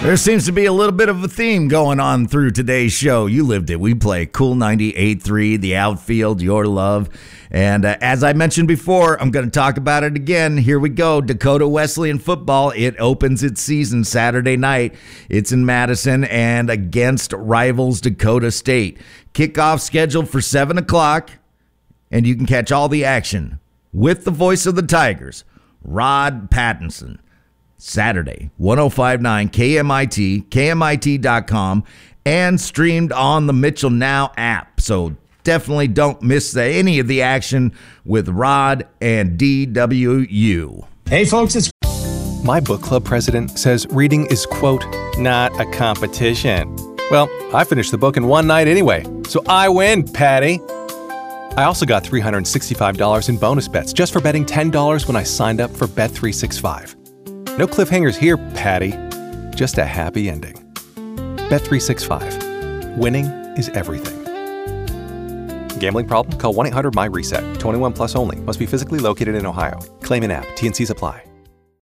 There seems to be a little bit of a theme going on through today's show. You lived it. We play Cool 98.3, The Outfield, Your Love. And as I mentioned before, I'm going to talk about it again. Here we go. Dakota Wesleyan football. It opens its season Saturday night. It's in Madison and against rivals Dakota State. Kickoff scheduled for 7 o'clock, and you can catch all the action with the voice of the Tigers, Rod Pattinson. Saturday, 105.9 KMIT, KMIT.com, and streamed on the Mitchell Now app. So definitely don't miss any of the action with Rod and DWU. Hey, folks, it's... My book club president says reading is, quote, not a competition. Well, I finished the book in one night anyway, so I win, Patty. I also got $365 in bonus bets just for betting $10 when I signed up for Bet365. No cliffhangers here, Patty. Just a happy ending. Bet365. Winning is everything. Gambling problem? Call 1-800-MY-RESET. 21 plus only. Must be physically located in Ohio. Claim in app. T&Cs apply.